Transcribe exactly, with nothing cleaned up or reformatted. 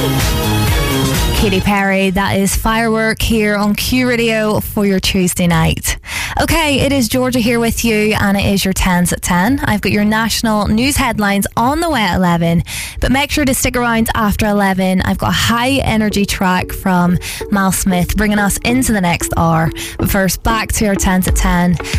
Katy Perry, that is Firework here on Q Radio for your Tuesday night. Okay, it is Georgia here with you, and it is your tens at ten. I've got your national news headlines on the way at eleven, but make sure to stick around after eleven. I've got a high energy track from Mal Smith bringing us into the next hour. But first, back to your tens at ten.